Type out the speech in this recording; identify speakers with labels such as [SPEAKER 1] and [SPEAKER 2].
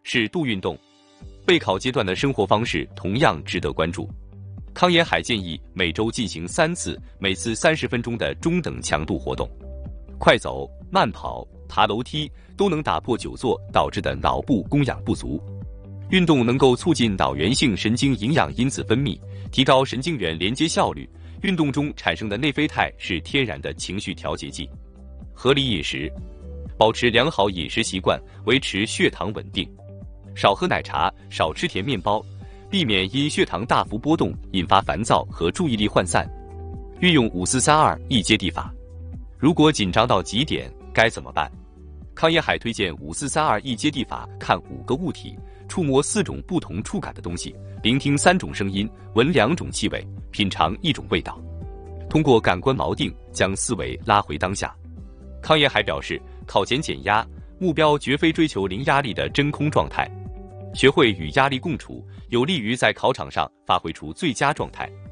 [SPEAKER 1] 适度运动。备考阶段的生活方式同样值得关注。康延海建议每周进行3次，每次30分钟的中等强度活动，快走、慢跑、爬楼梯都能打破久坐导致的脑部供氧不足。运动能够促进脑源性神经营养因子分泌，提高神经元连接效率。运动中产生的内啡肽是天然的情绪调节剂。合理饮食，保持良好饮食习惯，维持血糖稳定。少喝奶茶，少吃甜面包，避免因血糖大幅波动引发烦躁和注意力涣散。运用5432一阶地法。如果紧张到极点，该怎么办？康延海推荐5432一阶地法，看5个物体，触摸4种不同触感的东西，聆听3种声音，闻2种气味，品尝1种味道。通过感官锚定，将思维拉回当下。康延海表示，考前减压，目标绝非追求零压力的真空状态，学会与压力共处，有利于在考场上发挥出最佳状态。